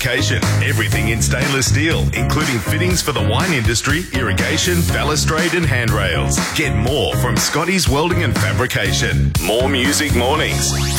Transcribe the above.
Everything in stainless steel, including fittings for the wine industry, irrigation, balustrade and handrails. Get more from Scotty's Welding and Fabrication. More Music Mornings.